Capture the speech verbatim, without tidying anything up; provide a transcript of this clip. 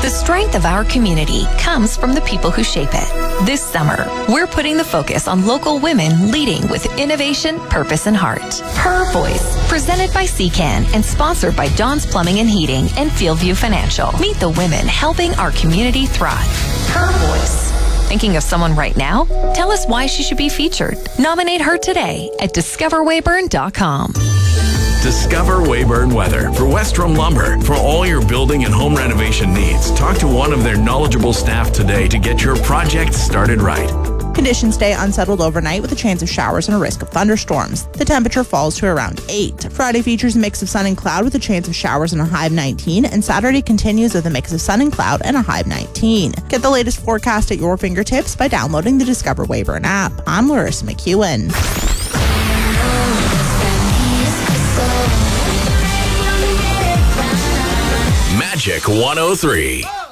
The strength of our community comes from the people who shape it. This summer, we're putting the focus on local women leading with innovation, purpose, and heart. Her Voice, presented by C C A N and sponsored by John's Plumbing and Heating and Fieldview Financial. Meet the women helping our community thrive. Her Voice. Thinking of someone right now? Tell us why she should be featured. Nominate her today at discover weyburn dot com. Discover Weyburn Weather for Westrom Lumber. For all your building and home renovation needs, talk to one of their knowledgeable staff today to get your project started right. Conditions stay unsettled overnight with a chance of showers and a risk of thunderstorms. The temperature falls to around eight. Friday features a mix of sun and cloud with a chance of showers and a high of nineteen, and Saturday continues with a mix of sun and cloud and a high of nineteen. Get the latest forecast at your fingertips by downloading the Discover Weyburn app. I'm Larissa McEwen. Magic one oh three.